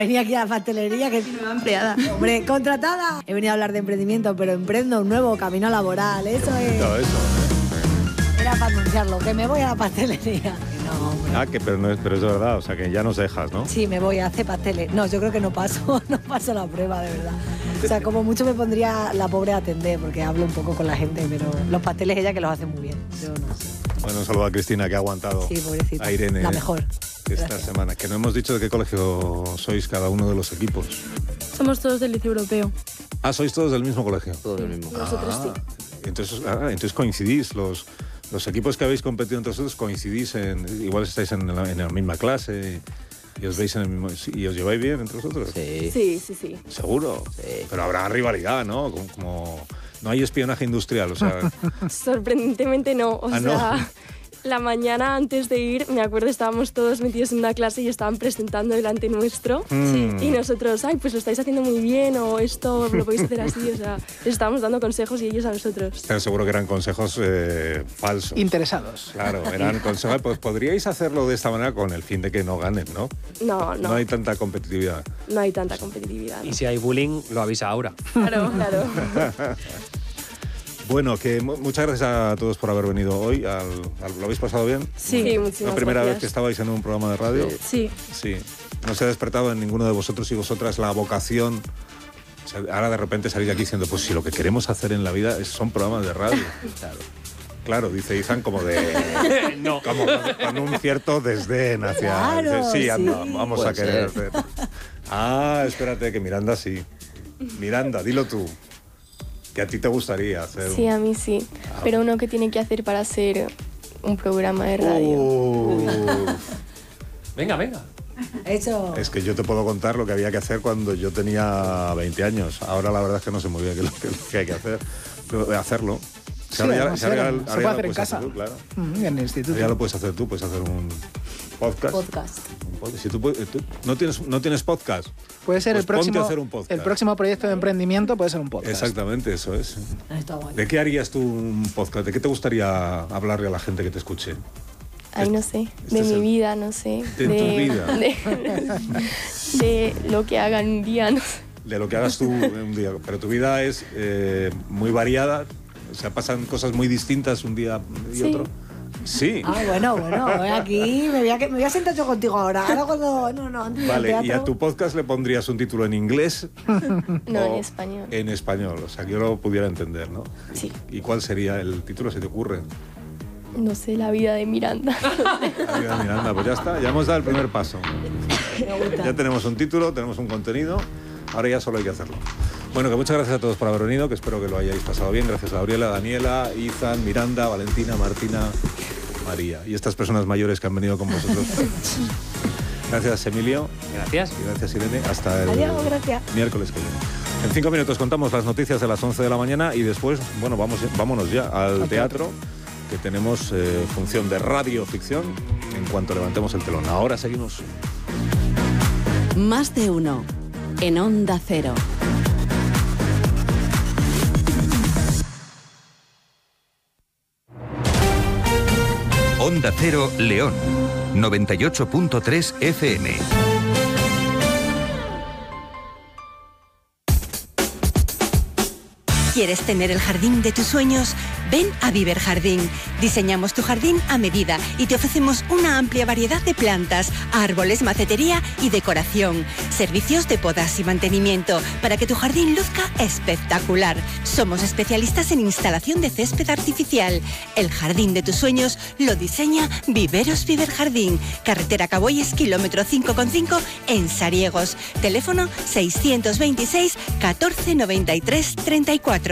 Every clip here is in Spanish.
Venía aquí a la pastelería, que nueva empleada. Hombre, contratada. He venido a hablar de emprendimiento, pero emprendo un nuevo camino laboral. Eso es. Todo eso. Era para anunciarlo, que me voy a la pastelería. No, hombre. Pero es de verdad, o sea, que ya nos dejas, ¿no? Sí, me voy a hacer pasteles. No, yo creo que no paso la prueba, de verdad. O sea, como mucho me pondría la pobre a atender, porque hablo un poco con la gente, pero los pasteles ella que los hace muy bien. Yo no sé. Bueno, un saludo a Cristina, que ha aguantado. Sí, pobrecita. A Irene. La mejor. Esta Gracias. semana. Que no hemos dicho de qué colegio sois cada uno de los equipos. Somos todos del Liceo Europeo. Ah, sois todos del mismo colegio. Todo el mismo. Nosotros sí. Entonces coincidís, los equipos que habéis competido entre vosotros coincidís igual estáis en la misma clase y os veis en el mismo, y os lleváis bien entre vosotros. Sí. Sí. Seguro. Sí. Pero habrá rivalidad, ¿no? Como no hay espionaje industrial, o sea. Sorprendentemente no. O sea, ¿no? la mañana antes de ir, me acuerdo, estábamos todos metidos en una clase y estaban presentando delante nuestro. Y nosotros, pues lo estáis haciendo muy bien, o esto lo podéis hacer así. O sea, les estábamos dando consejos y ellos a nosotros. Pero seguro que eran consejos falsos. Interesados. Claro, eran consejos. Pues podríais hacerlo de esta manera con el fin de que no ganen, ¿no? No. No hay tanta competitividad. No hay tanta competitividad. Y si hay bullying, lo avisa ahora. Claro. Bueno, que muchas gracias a todos por haber venido hoy. ¿Lo habéis pasado bien? Sí, muchísimas ¿La primera gracias. vez que estabais en un programa de radio? Sí. Sí. ¿No se ha despertado en ninguno de vosotros y vosotras la vocación? O sea, ahora de repente salís de aquí diciendo, pues si lo que queremos hacer en la vida son programas de radio. Claro, dice Izan como de... No. Como con un cierto desdén hacia... Claro, dice, sí, anda, sí. vamos a Puede querer ser. hacer. Ah, espérate, que Miranda sí. Miranda, dilo tú. Que a ti te gustaría hacer Sí, a mí sí. Pero uno que tiene que hacer para hacer un programa de radio. Venga. Eso. Es que yo te puedo contar lo que había que hacer cuando yo tenía 20 años. Ahora la verdad es que no sé muy bien qué es lo que hay que hacer. Pero hacerlo. Sí, además, se puede hacer en casa. Tú, claro. En el instituto. Ya lo puedes hacer tú, puedes hacer un podcast. Si tú no tienes podcast, Puede ser pues el próximo, ponte a hacer un podcast. el próximo proyecto de emprendimiento puede ser un podcast. Exactamente, eso es. Está guay. ¿De qué harías tú un podcast? ¿De qué te gustaría hablarle a la gente que te escuche? Ay, no sé. Este De es mi el- vida, no sé. De tu vida. De lo que hagan un día, no sé. De lo que hagas tú un día. Pero tu vida es muy variada. O sea, pasan cosas muy distintas un día y Sí. otro. Sí. Ah, bueno, aquí me voy a sentar yo contigo ahora. Ahora cuando... No, antes de ir al Vale, ¿y a teatro. tu podcast le pondrías un título en inglés? No, o en español. En español, o sea, que yo lo pudiera entender, ¿no? Sí. ¿Y cuál sería el título, si te ocurre? No sé, la vida de Miranda. Mira, Miranda, pues ya está, ya hemos dado el primer paso. Me gusta. Ya tenemos un título, tenemos un contenido, ahora ya solo hay que hacerlo. Bueno, que muchas gracias a todos por haber venido, que espero que lo hayáis pasado bien. Gracias a Gabriela, Daniela, Izan, Miranda, Valentina, Martina, María y estas personas mayores que han venido con vosotros. Gracias, Emilio. Gracias. Y gracias, Irene. Hasta el Adiós, gracias. miércoles que viene. En 5 minutos contamos las noticias de las 11 de la mañana y después, bueno, vámonos ya al teatro, que tenemos función de radioficción en cuanto levantemos el telón. Ahora seguimos. Más de uno. En Onda Cero. Onda Cero León, 98.3 FM. ¿Quieres tener el jardín de tus sueños? Ven a Viver Jardín. Diseñamos tu jardín a medida y te ofrecemos una amplia variedad de plantas, árboles, macetería y decoración. Servicios de podas y mantenimiento para que tu jardín luzca espectacular. Somos especialistas en instalación de césped artificial. El jardín de tus sueños lo diseña Viveros Viver Jardín. Carretera Caboyes, kilómetro 5,5 en Sariegos. Teléfono 626 14 93 34.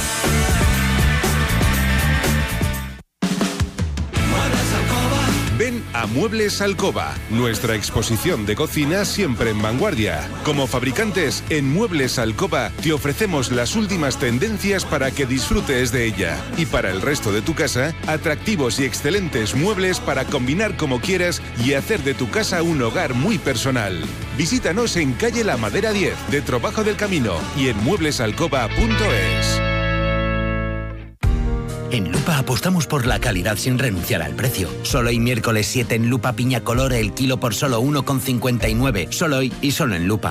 Ven a Muebles Alcoba, nuestra exposición de cocina siempre en vanguardia. Como fabricantes, en Muebles Alcoba te ofrecemos las últimas tendencias para que disfrutes de ella. Y para el resto de tu casa, atractivos y excelentes muebles para combinar como quieras y hacer de tu casa un hogar muy personal. Visítanos en calle La Madera 10, de Trobajo del Camino, y en mueblesalcoba.es. En Lupa apostamos por la calidad sin renunciar al precio. Solo hoy miércoles 7 en Lupa piña color el kilo por solo 1,59. Solo hoy y solo en Lupa.